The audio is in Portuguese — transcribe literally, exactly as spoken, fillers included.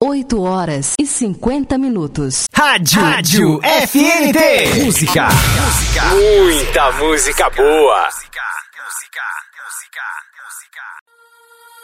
oito horas e cinquenta minutos. Rádio, Rádio F N T. Música. Música. Muita música boa.